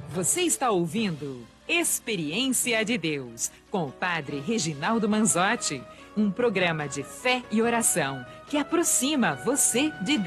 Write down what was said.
Você está ouvindo Experiência de Deus, com o Padre Reginaldo Manzotti, um programa de fé e oração que aproxima você de Deus.